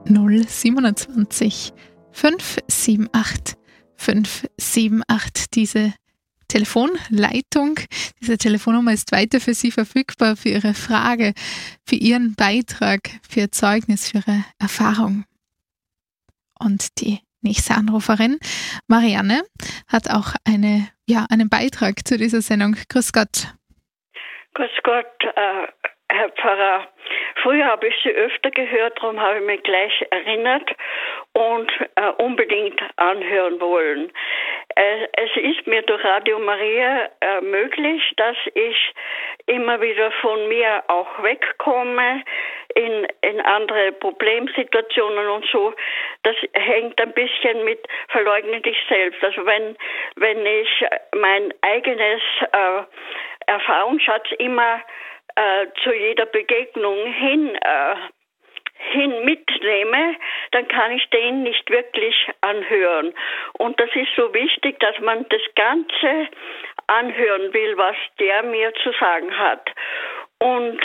027 578 578. Diese Telefonleitung, diese Telefonnummer ist weiter für Sie verfügbar, für Ihre Frage, für Ihren Beitrag, für Ihr Zeugnis, für Ihre Erfahrung. Und die nächste Anruferin, Marianne, hat auch einen Beitrag zu dieser Sendung. Grüß Gott. Grüß Gott, Herr Pfarrer. Früher habe ich Sie öfter gehört, darum habe ich mich gleich erinnert und unbedingt anhören wollen. Es ist mir durch Radio Maria möglich, dass ich immer wieder von mir auch wegkomme in andere Problemsituationen und so. Das hängt ein bisschen mit verleugne dich selbst. Also wenn ich mein eigenes Erfahrungsschatz immer zu jeder Begegnung hin mitnehme, dann kann ich den nicht wirklich anhören. Und das ist so wichtig, dass man das Ganze anhören will, was der mir zu sagen hat. Und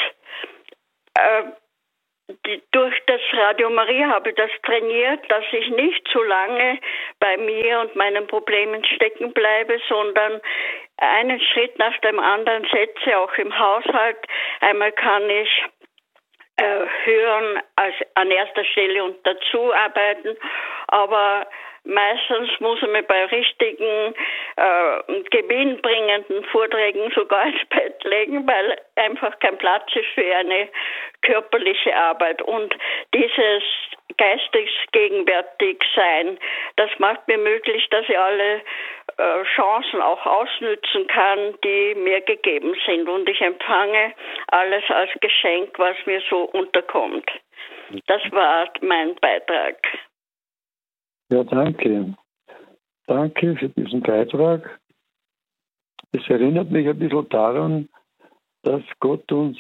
durch das Radio Maria habe ich das trainiert, dass ich nicht zu lange bei mir und meinen Problemen stecken bleibe, sondern einen Schritt nach dem anderen setze, auch im Haushalt. Einmal kann ich hören an erster Stelle und dazu arbeiten, aber meistens muss ich mich bei richtigen, gewinnbringenden Vorträgen sogar ins Bett legen, weil einfach kein Platz ist für eine körperliche Arbeit. Und dieses geistig gegenwärtig sein, das macht mir möglich, dass ich alle Chancen auch ausnützen kann, die mir gegeben sind. Und ich empfange alles als Geschenk, was mir so unterkommt. Das war mein Beitrag. Ja, danke. Danke für diesen Beitrag. Es erinnert mich ein bisschen daran, dass Gott uns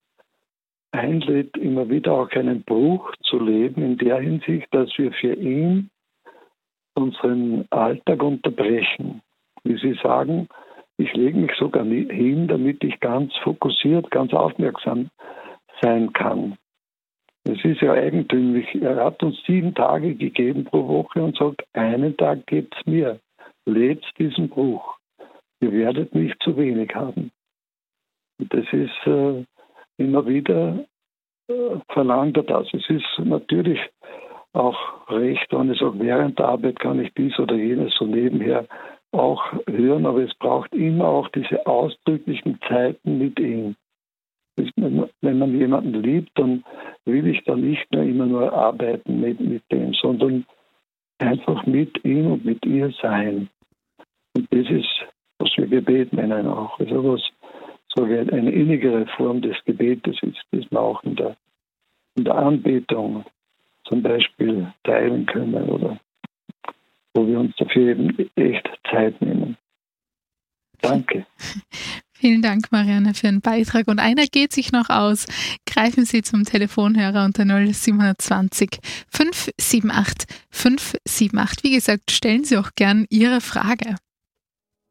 einlädt, immer wieder auch einen Bruch zu leben, in der Hinsicht, dass wir für ihn unseren Alltag unterbrechen. Wie Sie sagen, ich lege mich sogar hin, damit ich ganz fokussiert, ganz aufmerksam sein kann. Es ist ja eigentümlich, er hat uns 7 Tage gegeben pro Woche und sagt, einen Tag gebt's mir, lebt diesen Bruch. Ihr werdet nicht zu wenig haben. Und das ist immer wieder verlangt er das. Es ist natürlich auch recht, wenn ich sage, während der Arbeit kann ich dies oder jenes so nebenher auch hören, aber es braucht immer auch diese ausdrücklichen Zeiten mit ihm. Wenn man jemanden liebt, dann will ich da nicht mehr immer nur arbeiten mit dem, sondern einfach mit ihm und mit ihr sein. Und das ist, was wir Gebet nennen auch. Also was eine innigere Form des Gebetes ist, das wir auch in der Anbetung zum Beispiel teilen können oder wo wir uns dafür eben echt Zeit nehmen. Danke. Vielen Dank, Marianne, für den Beitrag. Und einer geht sich noch aus. Greifen Sie zum Telefonhörer unter 0720 578 578. Wie gesagt, stellen Sie auch gern Ihre Frage.